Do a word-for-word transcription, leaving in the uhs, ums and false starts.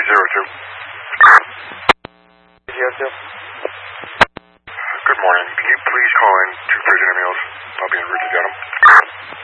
zero two. zero two. Good morning. Can you please call in two freight meals? I'll be en route to get them.